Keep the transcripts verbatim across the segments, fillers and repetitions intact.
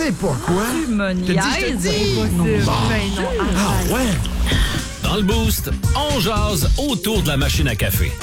sais pourquoi. Tu me niaises. Non, Ben non, ah ouais. Dans le Boost, on jase autour de la machine à café.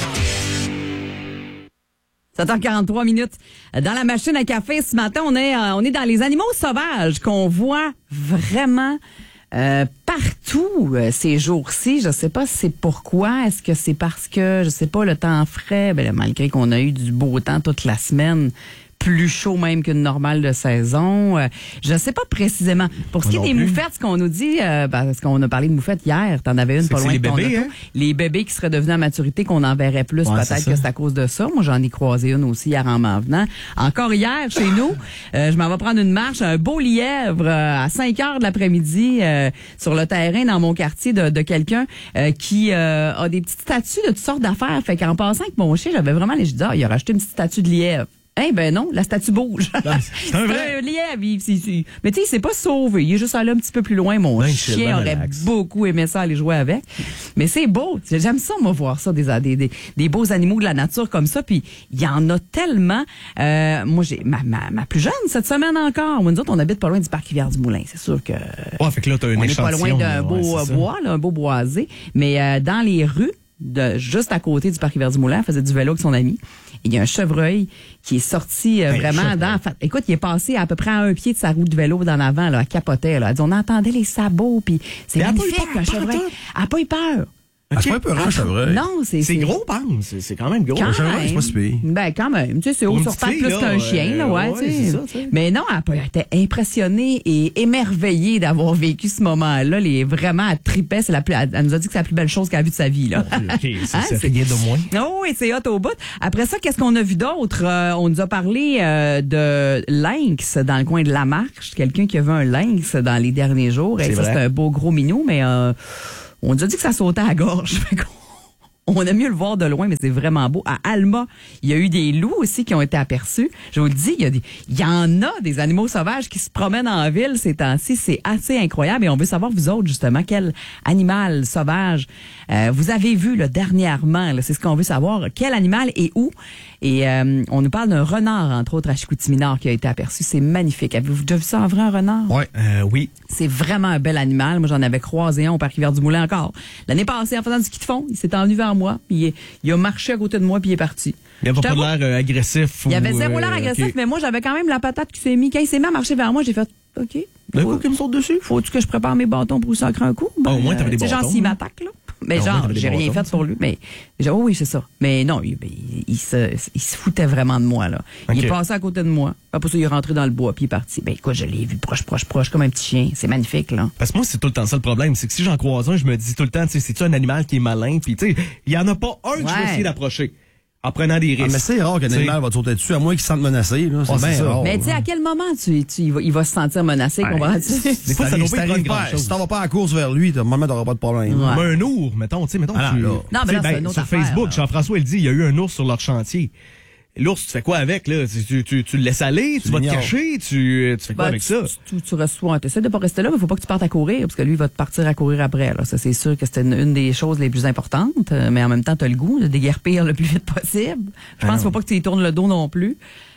sept heures quarante-trois minutes. Dans la machine à café, ce matin, on est, euh, on est dans les animaux sauvages qu'on voit vraiment euh, partout euh, ces jours-ci. Je sais pas si c'est pourquoi. Est-ce que c'est parce que, je sais pas, le temps frais, ben, malgré qu'on a eu du beau temps toute la semaine, plus chaud même qu'une normale de saison. Euh, je sais pas précisément. Pour ce qui est des moufettes, ce qu'on nous dit, euh, parce qu'on a parlé de moufettes hier, t'en avais une C'est pas loin les de ton bébés, auto. hein? Les bébés qui seraient devenus à maturité, qu'on en verrait plus, Ouais, peut-être c'est que ça. c'est à cause de ça. Moi, j'en ai croisé une aussi hier en m'en venant. Encore hier, chez nous, euh, je m'en vais prendre une marche, un beau lièvre euh, à cinq heures de l'après-midi euh, sur le terrain dans mon quartier de, de quelqu'un euh, qui euh, a des petites statues de toutes sortes d'affaires. Fait qu'en passant avec mon chien, j'avais vraiment les... Je dis, ah, il a racheté une petite statue de lièvre. Eh ben non, la statue bouge. C'est un vrai. un lièvre. Il, il, il, mais tu sais, il s'est pas sauvé. Il est juste allé un petit peu plus loin. Mon Ben, chien chill, ben aurait relax. beaucoup aimé ça, aller jouer avec. Mais c'est beau. J'aime ça, moi, voir ça, des, des, des, des beaux animaux de la nature comme ça. Puis il y en a tellement. Euh, moi, j'ai ma, ma, ma plus jeune cette semaine encore. Moi, nous autres, on habite pas loin du parc Rivière-du-Moulin. C'est sûr que Ouais, fait que là, t'as un on n'est pas échantillon. loin d'un là, beau ouais, euh, c'est ça. bois, là, un beau boisé. Mais euh, dans les rues, de, juste à côté du parc Rivière-du-Moulin, elle faisait du vélo avec son ami. Il y a un chevreuil qui est sorti euh, Hey, vraiment chevreuil. dans... Fait, écoute, il est passé à peu près à un pied de sa roue de vélo dans l'avant, là, elle capotait. Là. Elle dit, on entendait les sabots, puis c'est Mais elle a pas eu magnifique, peur, un pas chevreuil. en tout. Elle a pas eu peur. Ah, c'est pas un peu rare, chevreuil. Non, c'est... C'est gros, pense. C'est c'est quand même gros. Quand Un chevreuil, même. c'est pas si pire. Ben, quand même. Tu sais, c'est Pour haut une sur petite patte fille, plus là, qu'un chien, là, euh, ouais, ouais, tu sais. c'est ça, tu sais. Mais non, elle a pas- elle était impressionnée et émerveillée d'avoir vécu ce moment-là. Les, vraiment, elle tripait. C'est la plus, elle, elle nous a dit que c'est la plus belle chose qu'elle a vue de sa vie, là. OK, ça, Hein, c'est c'est- rien de moins. Oh oui, c'est hot au bout. Après ça, qu'est-ce qu'on a vu d'autre? Euh, on nous a parlé euh, de lynx dans le coin de la Marche. Quelqu'un qui a vu un lynx dans les derniers jours. Et C'est ça, vrai. c'est un beau gros minou, mais euh, on nous a dit que ça sautait à la gorge. Fait qu'on- On aime mieux le voir de loin, mais c'est vraiment beau. À Alma, il y a eu des loups aussi qui ont été aperçus. Je vous le dis, il y, a des, il y en a des animaux sauvages qui se promènent en ville ces temps-ci. C'est assez incroyable. Et on veut savoir, vous autres, justement, quel animal sauvage euh, vous avez vu là, dernièrement. Là, c'est ce qu'on veut savoir. Quel animal et où? Et euh, on nous parle d'un renard, entre autres, à Chicoutimi-Nord qui a été aperçu. C'est magnifique. Avez-vous déjà vu ça en vrai, un renard? Ouais, euh, oui. C'est vraiment un bel animal. Moi, j'en avais croisé un au parc Rivière-du-Moulin encore. L'année passée, en faisant du ski de fond, il s'est envenu vers moi, puis il, est- il a marché à côté de moi, puis il est parti. Il n'y a Je pas de t'avoue, l'air euh, agressif. il y avait ou, zéro euh, l'air agressif, OK. mais moi, j'avais quand même la patate qui s'est mise. Quand il s'est mis à marcher vers moi, j'ai fait OK. D'un Faut- coup, qu'il me saute dessus. Faut-tu que je prépare mes bâtons pour lui sacrer un coup? Ah, au moins, t'avais des tu sais, genre, bâtons, s'il hein? m'attaque, là. Mais Ah, au moins, genre, t'avais des j'ai rien bâtons, fait ça. pour lui. Mais genre, oui, c'est ça. Mais non, il, il, il se, il se foutait vraiment de moi, là. Il OK. est passé à côté de moi. Après ça, il est rentré dans le bois, puis il est parti. Ben écoute, je l'ai vu proche, proche, proche, comme un petit chien. C'est magnifique, là. Parce que moi, c'est tout le temps ça le problème. C'est que si j'en croise un, je me dis tout le temps, tu sais, c'est-tu un animal qui est malin? Puis, tu sais, il y en a pas un que je vais Ouais. essayer d'approcher en prenant des Ah, risques. mais c'est rare qu'un T'sais, animal va te sauter dessus, à moins qu'il se sente menacé. Là. C'est Ah, c'est bien ça. rare. Mais tu sais, à quel moment tu, tu, il, va, il va se sentir menacé, comprends-tu? Des fois, ça doit pas être une grande chose. Si t'en vas pas en course vers lui, normalement, t'auras pas de problème. Ouais. Mais un ours, mettons, tu sais, mettons, Ah, tu, là. Non, mais tu sais, là, c'est ben, une autre sur affaire, Facebook, là. Jean-François, il dit, il y a eu un ours sur leur chantier. L'ours, tu fais quoi avec, là? Tu, tu, tu, tu le laisses aller, tu, Tu vas te l'ignores. cacher, tu, tu fais quoi Ben, avec tu, ça? Tu, tu, tu reçois, tu essaies de pas rester là, mais faut pas que tu partes à courir, parce que lui, il va te partir à courir après. Là. Ça, c'est sûr que c'était une, une des choses les plus importantes, euh, mais en même temps, tu as le goût de déguerpir le plus vite possible. Je pense qu'il faut pas que tu y tournes le dos non plus.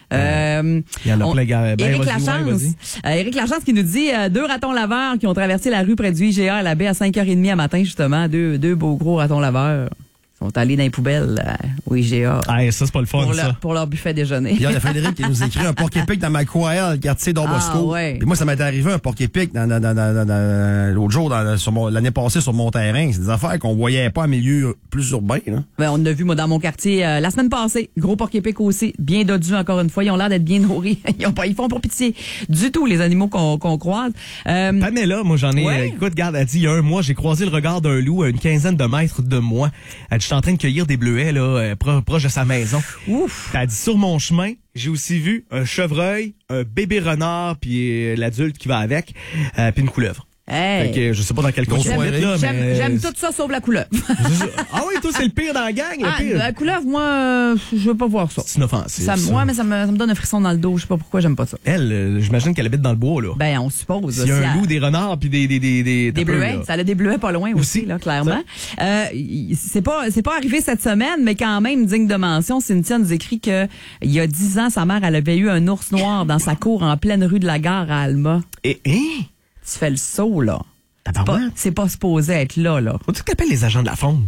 Euh, Il y en a on- plein, gars. Ben, Éric vas-y, ouais, Lachance, vas-y. euh, Éric Lachance qui nous dit euh, deux ratons laveurs qui ont traversé la rue près du I G A à la baie à cinq heures trente à matin, justement. Deux, deux beaux gros ratons laveurs. Ils sont allés dans les poubelles euh, au I G A Ah, ça, c'est pas le fun, pour, ça. leur, pour leur buffet déjeuner. Puis il y a Frédéric qui nous écrit un porc-épic dans Macquarie, le quartier d'Orbosco. Ah, ouais. Puis moi, ça m'est arrivé un porc-épic dans, dans, dans, dans, dans- dans- l'autre jour, dans, sur mon- l'année passée, sur mon terrain. C'est des affaires qu'on voyait pas en milieu plus urbain. Là. Ben, on a vu, moi, dans mon quartier, euh, la semaine passée. Gros porc-épic aussi. Bien dodus, encore une fois. Ils ont l'air d'être bien nourris. Ils, ont pas, ils font pas pitié du tout, les animaux qu'on qu'on croise. Euh, Pamela, moi, j'en ai, Ouais. euh, écoute, regarde, elle dit, il y a un mois, j'ai croisé le regard d'un loup à une quinzaine de mètres de moi. Elle dit, je suis en train de cueillir des bleuets, là, euh, pro- proche de sa maison. ouf! Elle dit, sur mon chemin, j'ai aussi vu un chevreuil, un bébé renard, puis euh, l'adulte qui va avec, euh, puis une couleuvre. Hey. Fait que je sais pas dans quel Grosse contexte, soirée. là, J'aime, mais... j'aime tout ça sauf la couleuvre. Ah oui, toi, c'est le pire dans la gang, le Ah, pire. la couleuvre, moi, euh, je veux pas voir ça. C'est inoffensif. Ça, me- ça. ouais, mais ça me, ça me donne un frisson dans le dos. Je sais pas pourquoi j'aime pas ça. Elle, euh, j'imagine qu'elle habite dans le bois, là. Ben, on suppose. S'il y a si un elle- loup, des renards, puis des... Des, des, des, Des t'as peu, bleuets, là. ça a des bleuets pas loin aussi, Aussi, là, clairement. Euh, y- c'est pas, c'est pas arrivé cette semaine, mais quand même digne de mention. Cynthia nous écrit que il y a dix ans, sa mère, elle avait eu un ours noir dans sa cour en pleine rue de la Gare à Alma. Et, hein? Tu fais le saut, là. C'est pas, Tabarouette. c'est pas supposé être là, là. Faut-tu que t'appelles les agents de la faune?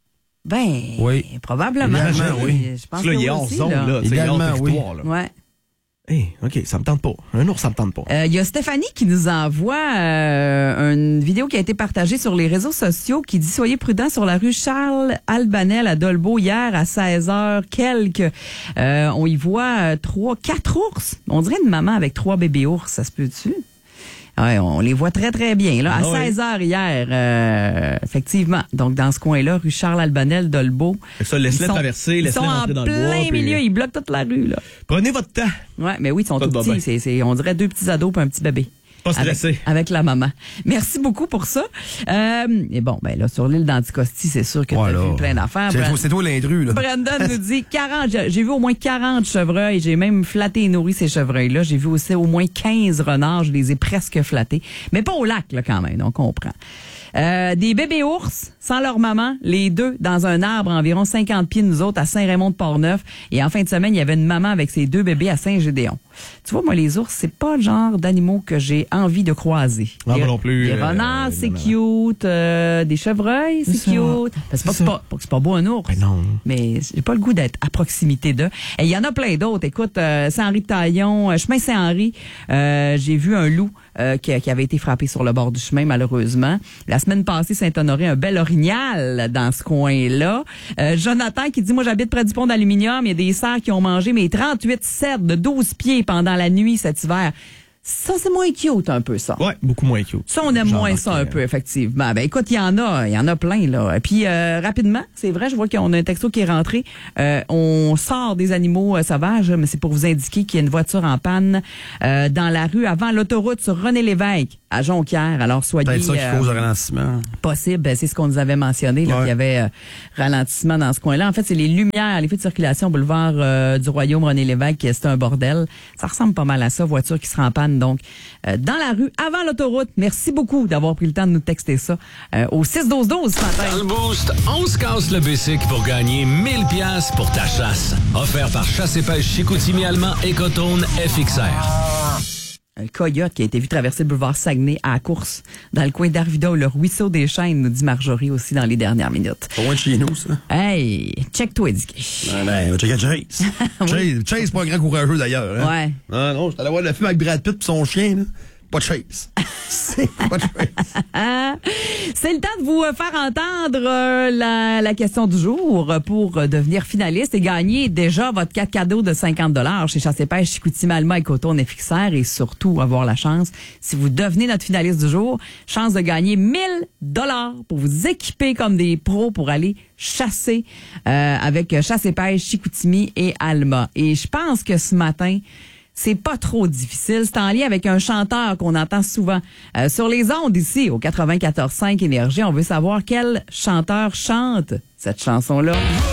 Ben, Oui. probablement. Idéalement, Je- oui. Je pense Parce que que là, il est oui hors aussi, zone, là. là. Tu sais, il est hors Idéalement, oui. territoire, là. Ouais. Hey, OK, ça me tente pas. Un ours, ça me tente pas. Il y a Stéphanie qui nous envoie euh, une vidéo qui a été partagée sur les réseaux sociaux qui dit « Soyez prudents sur la rue Charles-Albanel à Dolbeau hier à seize heures quelques. Euh, on y voit euh, trois, quatre ours. On dirait une maman avec trois bébés ours. Ça se peut-tu? » Ouais, on les voit très, très bien. Là, à Ah oui. seize heures hier, euh, effectivement. Donc, dans ce coin-là, rue Charles-Albanel, Dolbeau. Fait que ça, laisse-les Ils sont- traverser, Ils laisse-les sont en rentrer dans le bois. plein puis- milieu. Ils bloquent toute la rue, là. Prenez votre temps. Ouais, mais oui, ils sont Pas tout de petits. bobin. C'est, c'est, on dirait deux petits ados et un petit bébé. Pas Avec, stressé. avec la maman. Merci beaucoup pour ça. Euh, et bon, ben là, sur l'île d'Anticosti, c'est sûr que tu as Voilà. vu plein d'affaires. C'est Brand- toi, c'est toi l'intrus, là. Brandon nous dit quarante, j'ai j'ai vu au moins quarante chevreuils. J'ai même flatté et nourri ces chevreuils-là. J'ai vu aussi au moins quinze renards. Je les ai presque flattés. Mais pas au lac, là, quand même. On comprend. Euh, des bébés ours, sans leur maman, les deux dans un arbre à environ cinquante pieds de nous autres à Saint-Raymond-de-Portneuf. Et en fin de semaine, il y avait une maman avec ses deux bébés à Saint-Gédéon. Tu vois, moi, les ours, c'est pas le genre d'animaux que j'ai envie de croiser. Ah, Les- moi non plus, Les euh, renards, c'est non, non. cute. Euh, des chevreuils, c'est C'est ça. cute. Parce que C'est c'est ça. pas, pas, c'est pas beau un ours. Ben non. Mais j'ai pas le goût d'être à proximité d'eux. Et il y en a plein d'autres. Écoute, euh, Saint-Henri-de-Taillon, euh, chemin Saint-Henri, euh, j'ai vu un loup euh, qui, qui avait été frappé sur le bord du chemin, malheureusement. La semaine passée, Saint-Honoré, un bel orignal dans ce coin-là. Euh, Jonathan qui dit, moi, j'habite près du pont d'aluminium. Il y a des cerfs qui ont mangé mes trente-huit cèdres de douze pieds pendant la nuit cet hiver. Ça, c'est moins cute un peu, ça. Ouais, beaucoup moins cute. Ça, on aime J'en moins ça un remarquais. peu, effectivement. Ben, écoute, il y en a, il y en a plein, là. Puis, euh, rapidement, c'est vrai, je vois qu'on a un texto qui est rentré. Euh, on sort des animaux euh, sauvages, mais c'est pour vous indiquer qu'il y a une voiture en panne euh, dans la rue avant l'autoroute sur René-Lévesque à Jonquière. Alors, soyez Peut-être ça qui euh, cause le ralentissement. possible. Ben, c'est ce qu'on nous avait mentionné, là, Ouais. qu'il y avait euh, ralentissement dans ce coin-là. En fait, c'est les lumières, les feux de circulation boulevard euh, du Royaume René-Lévesque, c'est un bordel. Ça ressemble pas mal à ça, voiture qui sera en panne, donc, euh, dans la rue, avant l'autoroute. Merci beaucoup d'avoir pris le temps de nous texter ça euh, au six douze douze ce matin. Dans le Boost, on se casse le bicycle pour gagner mille piastres pour ta chasse. Offert par Chasse et Pêche Chicoutimi Allemand Ecotone F X R. Un coyote qui a été vu traverser le boulevard Saguenay à la course dans le coin d'Arvida ou le ruisseau des Chênes, nous dit Marjorie aussi dans les dernières minutes. Pas loin de chez nous, ça. Hey, check-toi, Dicky. Ah ben, va checker Chase. Chase, Chase, c'est pas un grand courageux, d'ailleurs. Hein? Ouais. Ah non, j'étais allé voir le film avec Brad Pitt pis son chien, là. Pas de Chase. C'est pas de Chase. Ah, c'est le temps de vous euh, faire entendre euh, la, la question du jour pour euh, devenir finaliste et gagner déjà votre quatre cadeaux de cinquante dollars chez Chasse et Pêche Chicoutimi Allemand et Ecotone F X R et surtout avoir la chance, si vous devenez notre finaliste du jour, chance de gagner mille dollars pour vous équiper comme des pros pour aller chasser euh, avec Chasse et Pêche Chicoutimi et Alma. Et je pense que ce matin, c'est pas trop difficile. C'est en lien avec un chanteur qu'on entend souvent euh, sur les ondes ici, au quatre-vingt-quatorze cinq Énergie. On veut savoir quel chanteur chante cette chanson-là.